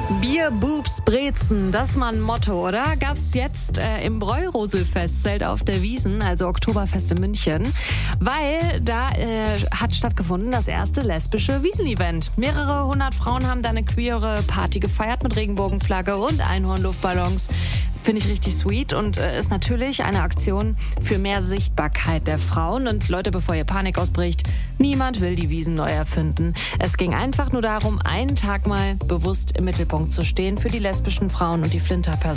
Bier, Boobs, Brezen, das ist mal ein Motto, oder? Gab's jetzt im Bräuroselfestzelt auf der Wiesn, also Oktoberfest in München, weil da hat stattgefunden das erste lesbische Wiesn-Event. Mehrere hundert Frauen haben da eine queere Party gefeiert mit Regenbogenflagge und Einhornluftballons. Finde ich richtig sweet und ist natürlich eine Aktion für mehr Sichtbarkeit der Frauen. Und Leute, bevor ihr Panik ausbricht, niemand will die Wiesn neu erfinden. Es ging einfach nur darum, einen Tag mal bewusst im Mittelpunkt zu stehen für die lesbischen Frauen und die Flinterpersonen.